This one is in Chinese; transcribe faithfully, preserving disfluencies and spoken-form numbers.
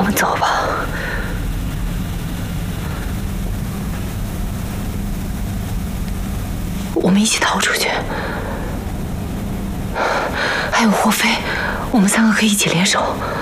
我们走吧。我们一起逃出去。还有霍飞，我们三个可以一起联手。